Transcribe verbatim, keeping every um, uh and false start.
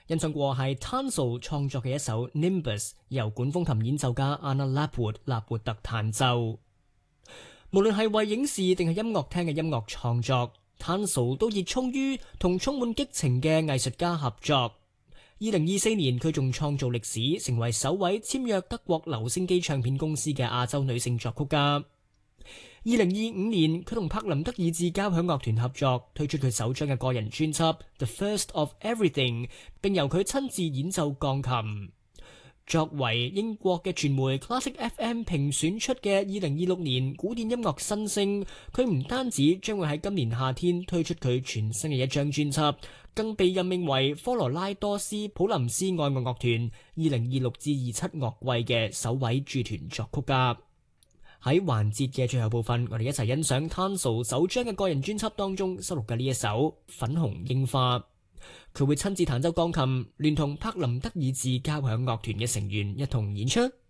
欣賞過係 Tunstall 創作嘅一首 Nimbus， 由管風琴演奏家 Anna Lapwood 納活特彈奏。無論係為影視定係音樂廳嘅音樂創作， Tunstall 都熱衷於同充滿激情嘅藝術家合作。二零二四年，佢仲創造歷史，成為首位簽約德國留聲機唱片公司嘅亞洲女性作曲家。二零二五年，佢同柏林德爾治交響樂團合作，推出佢首張嘅個人專輯《The First of Everything》，並由佢親自演奏鋼琴。作為英國嘅傳媒 Classic F M 評選出嘅二零二六年古典音樂新星，佢唔單止將會喺今年夏天推出佢全新嘅一張專輯，更被任命為科羅拉多斯普林斯愛樂樂團二零二六至二七樂季嘅首位駐團作曲家。喺環節嘅最後部分，我哋一齊欣賞 Tunstall 首張嘅個人專輯當中收錄嘅呢一首《粉紅櫻花》。佢會親自彈奏鋼琴，聯同柏林德爾治交響樂團嘅成員一同演出。